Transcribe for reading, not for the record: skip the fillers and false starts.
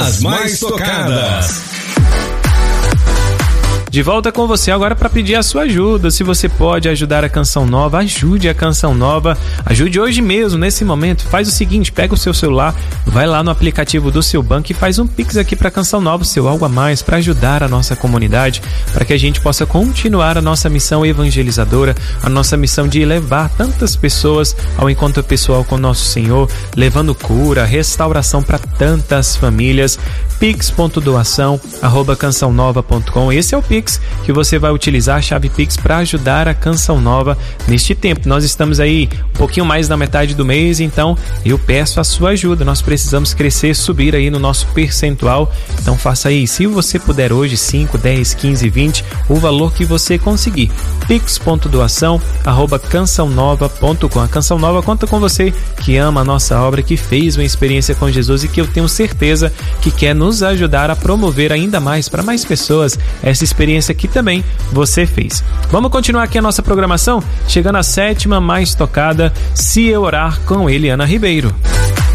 As mais tocadas. De volta com você agora para pedir a sua ajuda. Se você pode ajudar a Canção Nova, ajude a Canção Nova. Ajude hoje mesmo, nesse momento. Faz o seguinte, pega o seu celular, vai lá no aplicativo do seu banco e faz um Pix aqui para Canção Nova, seu algo a mais, para ajudar a nossa comunidade, para que a gente possa continuar a nossa missão evangelizadora, a nossa missão de levar tantas pessoas ao encontro pessoal com nosso Senhor, levando cura, restauração para tantas famílias. pix.doação@cançãonova.com. Esse é o Pix que você vai utilizar, a chave Pix, para ajudar a Canção Nova neste tempo. Nós estamos aí um pouquinho mais da metade do mês, então eu peço a sua ajuda. Nós precisamos crescer, subir aí no nosso percentual. Então faça aí, se você puder hoje, 5, 10, 15, 20, o valor que você conseguir. pix.doação@cançãonova.com. A Canção Nova conta com você que ama a nossa obra, que fez uma experiência com Jesus e que eu tenho certeza que quer nos ajudar a promover ainda mais para mais pessoas essa experiência que também você fez. Vamos continuar aqui a nossa programação, chegando à 7ª mais tocada, Se Eu Orar, com Eliana Ribeiro.